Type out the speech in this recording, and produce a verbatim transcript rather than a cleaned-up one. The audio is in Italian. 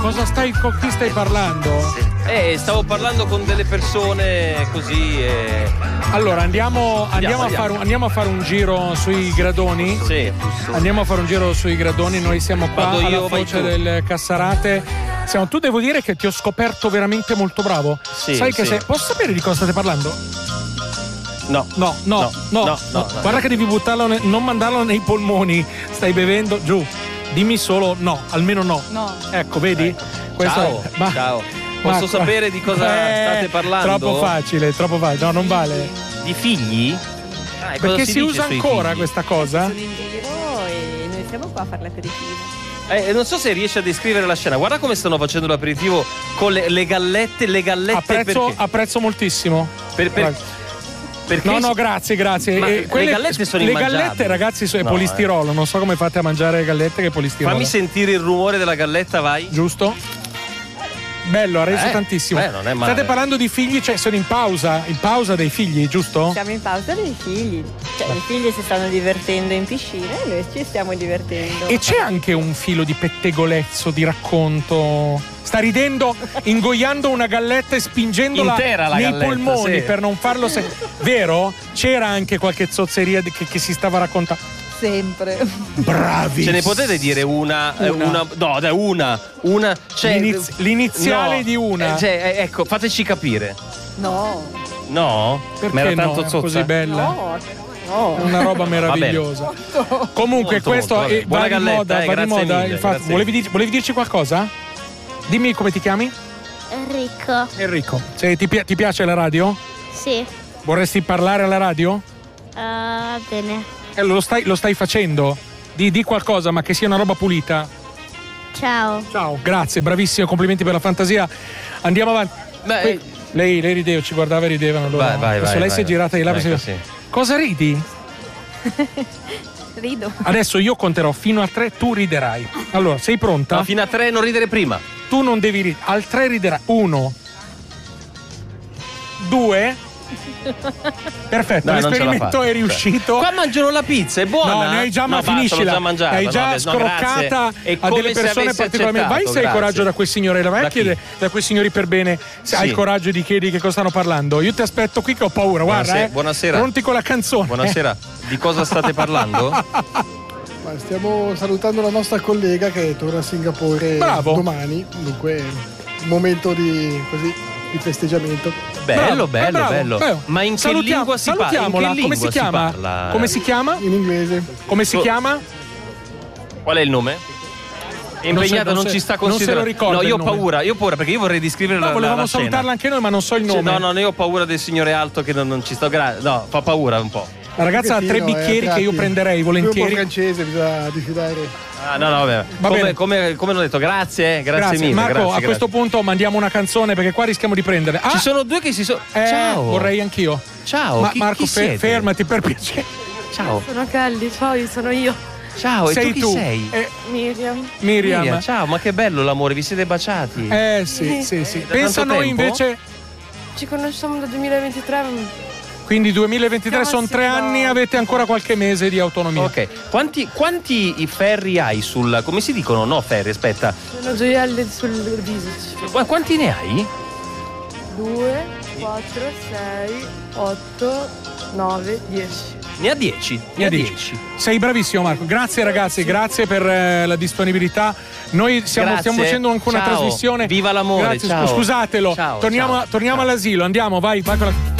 cosa stai, con chi stai parlando? Eh, stavo parlando con delle persone così e... Allora andiamo, andiamo, Andiamo, a andiamo. fare un, andiamo a fare un giro sui gradoni. Sì. Andiamo a fare un giro sui gradoni. Noi siamo qua Vado alla io, vai foce tu. del Cassarate. Siamo, tu devo dire che ti ho scoperto veramente molto bravo. Sì, Sai che sì. sei. Posso sapere di cosa state parlando? No. No, no, no, no, no, no, no. Guarda che devi buttarlo, ne- non mandarlo nei polmoni. Stai bevendo giù. Dimmi solo no, almeno no. No. Ecco, vedi? Questo Ciao, è- ma- ciao. Posso ma- sapere di cosa Eh, state parlando? Troppo facile, troppo facile. No, non vale. Di figli? Ah, e cosa Perché si, dice usa sui ancora figli? questa cosa? Sono in giro e noi siamo qua a fare l'aperitivo. Eh, non so se riesci a descrivere la scena. Guarda come stanno facendo l'aperitivo con le, le gallette, le gallette Apprezzo, perché? apprezzo moltissimo. Per- per- perché No, no, si- grazie, grazie. Ma E le gallette sono Le immangiabili. gallette, ragazzi, sono è No, polistirolo. Non so come fate a mangiare gallette che è polistirolo. Fammi sentire il rumore della galletta, vai. Giusto? Bello, ha reso Eh, tantissimo. beh, non è male. State parlando di figli, cioè sono in pausa, in pausa dei figli, giusto? Siamo in pausa dei figli. Cioè, i figli si stanno divertendo in piscina e noi ci stiamo divertendo. E c'è anche un filo di pettegolezzo, di racconto. Sta ridendo, ingoiando una galletta e spingendola Intera la nei galletta, polmoni sì. per non farlo. Se... Vero? C'era anche qualche zozzeria che, che si stava raccontando. Sempre. Bravi. Ce ne potete dire una? eh, Una. una no, dai, una. Una. Cioè, L'iniz- l'iniziale no, di una. eh, cioè, eh, ecco, fateci capire. No. No? Perché Ma era no? tanto Era zozza. così bella. No. No. È una roba meravigliosa. Comunque, Molto, questo molto, è- vabbè. Buona va di galletta, moda. eh, Va di grazie moda. mille, Infatti, grazie volevi, dir- volevi dirci qualcosa? Dimmi come ti chiami? Enrico. Enrico. Se ti, pi- ti piace la radio? Sì. Vorresti parlare alla radio? Ah, bene. Eh, lo, stai, lo stai facendo? Di, di qualcosa, ma che sia una roba pulita. Ciao. Ciao, grazie, bravissimo, complimenti per la fantasia. Andiamo avanti. Beh, Qui- lei, lei rideva, ci guardava e ridevano. Allora. Vai, vai, Adesso vai, lei vai. si è girata di là. Ecco, perché- sì. Cosa ridi? Rido. Adesso io conterò fino a tre, tu riderai. Allora, sei pronta? No, fino a tre non ridere prima. Tu non devi ridere. Al tre riderai. Uno. Due. Perfetto, Dai, non ce la l'esperimento fa. è riuscito. Qua mangiano la pizza, è buona. No, ne hai già, ma no, basta, finiscila. l'ho già mangiata. Hai no, già vabbè, no, scroccata grazie. È a come delle se persone avessi particolarmente. Vai accettato, se hai grazie. coraggio da quei signori, vai Da a chiedere chi? da quei signori per bene se hai Sì. il coraggio di chiedere che cosa stanno parlando. Io ti aspetto qui che ho paura, guarda. Buonasera, eh. buonasera. Pronti con la canzone. Buonasera. Di cosa state parlando? Ma stiamo salutando la nostra collega che torna a Singapore Bravo. domani, dunque un momento di, così, di festeggiamento. Bello, Bravo, bello, bravo, bello. bello. Ma in che Salutiamo- lingua si parla? In che salutiamola. lingua Come si chiama? parla? Come si chiama? In inglese. Come si Oh. chiama? Qual è il nome? È impegnata, non non, se- ci sta non se lo considerando. ricorda No, il io ho nome. paura, io ho paura perché io vorrei descrivere No, la, la, volevamo la scena. salutarla anche noi, ma non so il Sì, nome. no, no, io ho paura del signore alto che non, non ci sto. Gra- no, fa paura un po'. La ragazza ha tre Un pochettino, eh, bicchieri a che io tratti. prenderei Lui è un po' volentieri. francese, bisogna diffidare. Ah, no, no, vabbè. Va come, bene. come, come l'ho detto, grazie, eh, grazie, mille. Marco, grazie, a grazie. questo punto mandiamo una canzone perché qua rischiamo di prendere. Ah, Ci sono due che si sono. eh, Ciao. vorrei anch'io. Ciao, Ma chi, Marco, chi fe- siete? fermati per piacere. Ciao. Sono Calli, ciao, sono io. Ciao, e sei tu chi tu? sei? Eh, Miriam. Miriam. Miriam, ciao, ma che bello l'amore, vi siete baciati? Eh sì, sì, sì. Da Pensa a tanto noi tempo? invece. Ci conosciamo dal duemilaventitré. Quindi duemilaventitré sono tre Classico. anni, avete ancora qualche mese di autonomia. Ok, quanti, quanti i ferri hai sul. Come si dicono? No, ferri, aspetta. Sono gioielli sul viso. Qu- Quanti ne hai? due, quattro, sei, otto, nove, dieci. Ne ha dieci. Ne ha dieci. Sei bravissimo Marco, grazie ragazzi, grazie per eh, la disponibilità. Noi siamo, Grazie. stiamo facendo anche una Ciao. trasmissione. Viva l'amore, Grazie, ciao. scusatelo. Ciao, torniamo ciao, torniamo ciao. all'asilo, andiamo, vai, vai con la.